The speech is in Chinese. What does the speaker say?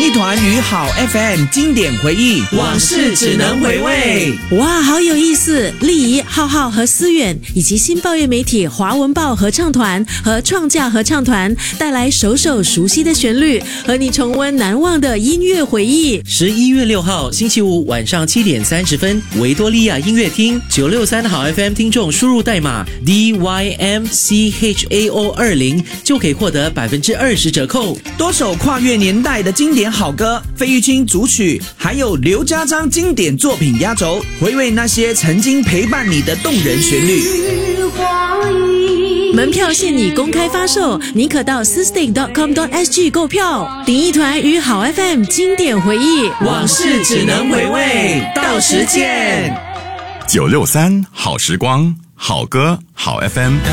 艺团与好 FM 经典回忆，往事只能回味。 哇，好有意思！丽仪、浩浩和思远以及新报业媒体华文报合唱团和创价合唱团带来首首熟悉的旋律，和你重温难忘的音乐回忆。 11月6号星期五晚上7点30分，维多利亚音乐厅963好 FM 听众输入代码 DYMCHAO20就可以获得20%折扣。 多首跨越年代的经典好歌，费玉清主曲，还有刘家章经典作品压轴，回味那些曾经陪伴你的动人旋律。 门票现已公开发售，你可到 sistig.com.sg 购票。鼎艺团与好 FM 经典回忆， 往事只能回味，到时见。 963好时光，好歌好 FM。